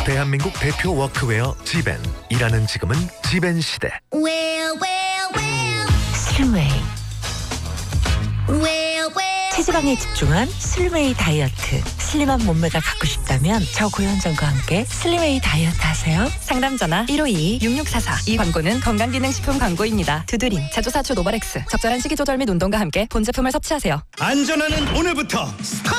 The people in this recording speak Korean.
대한민국 대표 워크웨어 지벤. 일하는 지금은 지벤 시대. 슬림웨이. 체지방에 집중한 슬림웨이 다이어트. 슬림한 몸매가 갖고 싶다면 저 고현정과 함께 슬림웨이 다이어트 하세요. 상담 전화 1522-6644. 이 광고는 건강기능식품 광고입니다. 두드림, 제조사주 노바렉스. 적절한 식이조절 및 운동과 함께 본 제품을 섭취하세요. 안전하는 오늘부터 스탑!